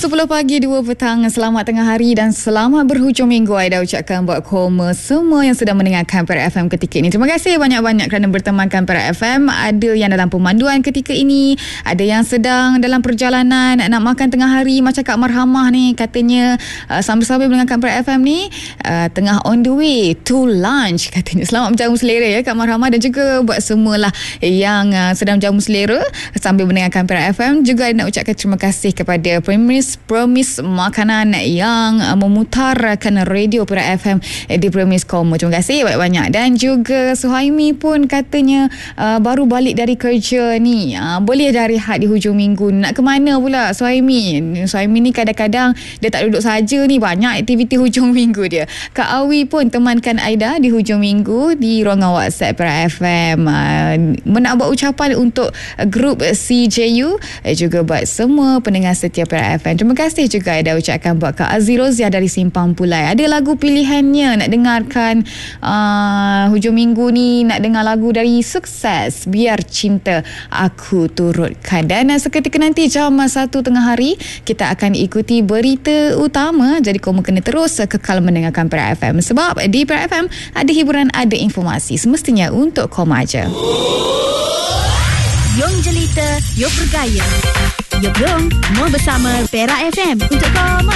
10 pagi 2 petang. Selamat tengah hari dan selamat berhujung minggu. Aida ucapkan buat koma semua yang sedang mendengarkan Perak FM ketika ini. Terima kasih banyak-banyak kerana bertemankan Perak FM. Ada yang dalam pemanduan ketika ini, ada yang sedang dalam perjalanan nak makan tengah hari macam Kak Marhamah ni, katanya sambil-sambil mendengarkan Perak FM ni tengah on the way to lunch katanya. Selamat menjamu selera ya Kak Marhamah, dan juga buat semualah yang sedang menjamu selera sambil mendengarkan Perak FM. Juga nak ucapkan terima kasih kepada Premis Makanan yang memutarkan radio Perak FM di Premis Komo. Terima kasih banyak-banyak. Dan juga Suhaimi pun katanya baru balik dari kerja ni. Boleh dah rehat di hujung minggu. Nak ke mana pula Suhaimi? Suhaimi ni kadang-kadang dia tak duduk saja ni, banyak aktiviti hujung minggu dia. Kak Awi pun temankan Aida di hujung minggu di ruangan WhatsApp Perak FM. Nak buat ucapan untuk grup CJU, juga buat semua pendengar setia Perak FM. Terima kasih juga Aida ucapkan buat Kak Azirozia dari Simpang Pulai. Ada lagu pilihannya nak dengarkan hujung minggu ni, nak dengar lagu dari Sukses, Biar Cinta Aku Turutkan. Dan seketika nanti jam 1 tengah hari kita akan ikuti berita utama. Jadi kamu kena terus kekal mendengarkan Perak FM, sebab di Perak FM ada hiburan, ada informasi, semestinya untuk kamu aja. Yong Jelita, Yong Bergaya. Yuk dong, mau bersama Perak FM untuk kamu.